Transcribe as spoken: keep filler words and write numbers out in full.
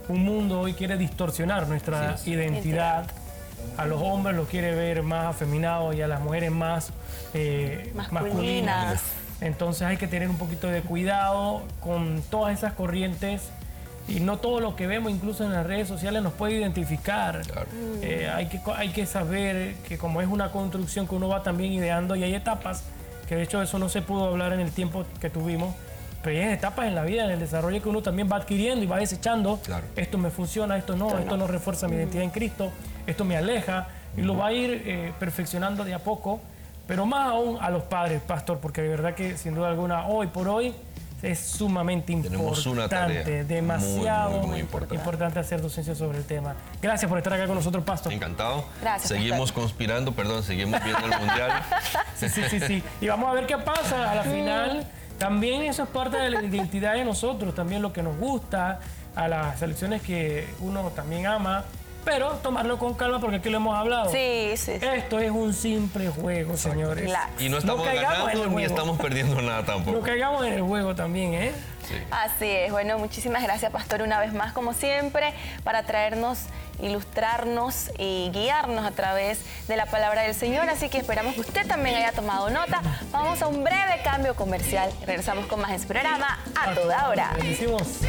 un mundo hoy quiere distorsionar nuestra Sí, sí. identidad. A los hombres los quiere ver más afeminados y a las mujeres más eh, Masculinas. masculinas. Entonces hay que tener un poquito de cuidado con todas esas corrientes y no todo lo que vemos incluso en las redes sociales nos puede identificar. Claro. Eh, hay, que, hay que saber que como es una construcción que uno va también ideando y hay etapas, que de hecho eso no se pudo hablar en el tiempo que tuvimos, pero hay etapas en la vida, en el desarrollo que uno también va adquiriendo y va desechando. Claro. Esto me funciona, esto no, esto, esto no. no refuerza mi identidad en Cristo, esto me aleja y lo va a ir eh, perfeccionando de a poco. Pero más aún a los padres, pastor, porque de verdad que sin duda alguna, hoy por hoy, es sumamente Tenemos importante, una tarea demasiado muy, muy, muy importante. importante hacer docencia sobre el tema. Gracias por estar acá con nosotros, pastor. Encantado. Gracias, Seguimos pastor. conspirando, perdón, seguimos viendo el mundial. Sí, sí, sí, sí. Y vamos a ver qué pasa a la final. También eso es parte de la identidad de nosotros, también lo que nos gusta, a las selecciones que uno también ama. Pero tomarlo con calma porque aquí lo hemos hablado. Sí, sí, sí. Esto es un simple juego, Exacto. señores. Claro. Y no estamos caigamos en el ganando ni juego. estamos perdiendo nada No tampoco. caigamos en el juego también, ¿eh? Sí. Así es. Bueno, muchísimas gracias, pastor, una vez más, como siempre, para traernos, ilustrarnos y guiarnos a través de la palabra del Señor. Así que esperamos que usted también haya tomado nota. Vamos a un breve cambio comercial. Regresamos con más en su programa A Toda Hora. Bendecimos.